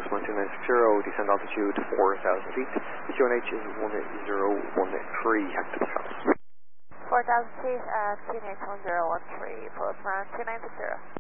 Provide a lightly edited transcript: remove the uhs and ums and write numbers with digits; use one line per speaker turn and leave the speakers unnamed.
Cessna 2960, descend altitude 4,000 feet. QNH is 1013, active house.
4,000 feet at QNH 1013, Postman 2960.